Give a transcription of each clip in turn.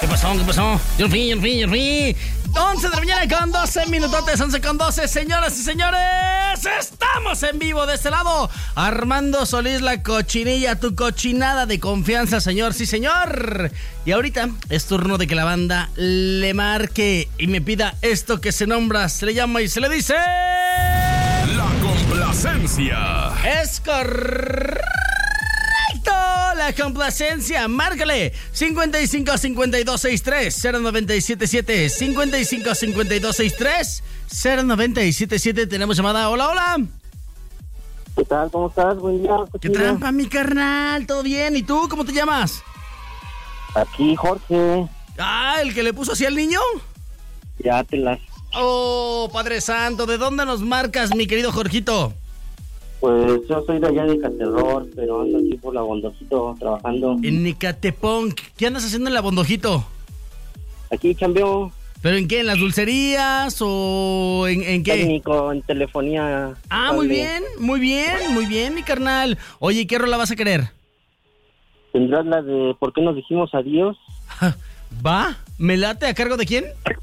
pasó? Yo fui. 11 de la mañana con 12 minutotes, 11 con 12, señoras y señores, estamos en vivo de este lado. Armando Solís, la cochinilla, tu cochinada de confianza, señor, sí señor. Y ahorita es turno de que la banda le marque y me pida esto que se nombra, se le llama y se le dice... La complacencia. Es correcto. La complacencia, márcale 55 52 63 0977 55 52 63 0977. Tenemos llamada. Hola. ¿Qué tal? ¿Cómo estás? Buen día. ¿Qué trampa, mi carnal? ¿Todo bien? ¿Y tú? ¿Cómo te llamas? Aquí, Jorge. Ah, ¿el que le puso así al niño? Ya te las... Oh, Padre Santo, ¿de dónde nos marcas, mi querido Jorgito? Pues yo soy de allá de Caterror, pero ando aquí por la Bondojito trabajando. En Nicatepunk. ¿Qué andas haciendo en la Bondojito? Aquí chambeo. ¿Pero en qué? ¿En las dulcerías o en qué? Técnico, en telefonía. Ah, muy bien, mi carnal. Oye, ¿qué rola vas a querer? ¿Tendrás la de ¿Por qué nos dijimos adiós? ¿Va? ¿Me late? ¿A cargo de quién?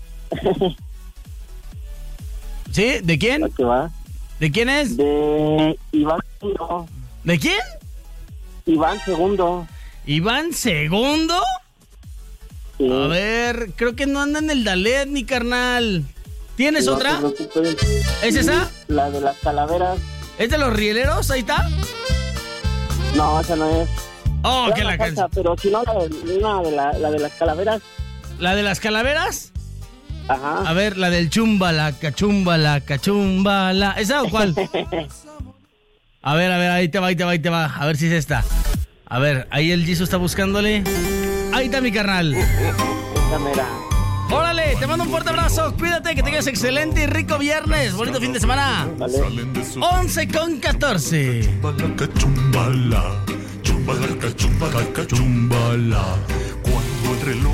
¿Sí? ¿De quién? ¿A qué va? ¿De quién es? De Iván Segundo. ¿De quién? Iván Segundo. ¿Iván Segundo? Sí. A ver, creo que no anda en el Dalet, mi carnal. ¿Tienes No otra? te preocupes. ¿Es esa? La de las calaveras. ¿Es de los rieleros? Ahí está. No, esa no es. Oh, que la canción. canción. Pero si no, la de las calaveras. ¿La de las calaveras? Ajá. A ver, la del chumbalaca. ¿Esa o cuál? A ver, ahí te va. A ver si es esta. A ver, ahí el Jisoo está buscándole. Ahí está mi carnal. Esa mera. Órale, te mando un fuerte abrazo. Cuídate, que tengas excelente y rico viernes. Bonito fin de semana. Vale. 11 con 14. Chumbala, chumbala, chumbala, chumbala. Cuando el reloj